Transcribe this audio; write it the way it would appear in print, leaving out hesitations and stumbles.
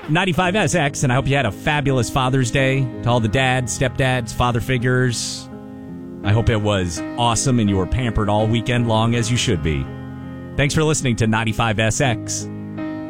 95SX, and I hope you had a fabulous Father's Day to all the dads, stepdads, father figures. I hope it was awesome and you were pampered all weekend long as you should be. Thanks for listening to 95SX.